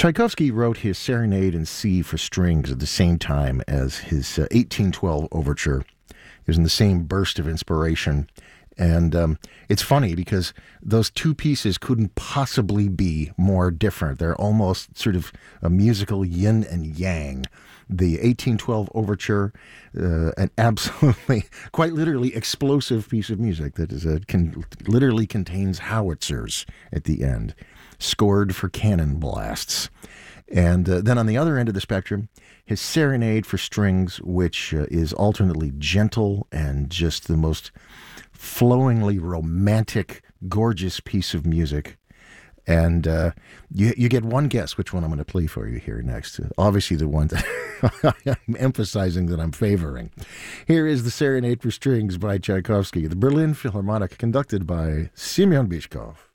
Tchaikovsky wrote his Serenade in C for strings at the same time as his 1812 overture. It was in the same burst of inspiration. And it's funny because those two pieces couldn't possibly be more different. They're almost sort of a musical yin and yang. The 1812 overture, an absolutely, quite literally explosive piece of music that is literally contains howitzers at the end, scored for cannon blasts. And then on the other end of the spectrum, his Serenade for strings, which is alternately gentle and just the most flowingly romantic, gorgeous piece of music. And you get one guess which one I'm going to play for you here next. Obviously the one that I'm emphasizing that I'm favoring. Here is the Serenade for Strings by Tchaikovsky, the Berlin Philharmonic, conducted by Semyon Bychkov.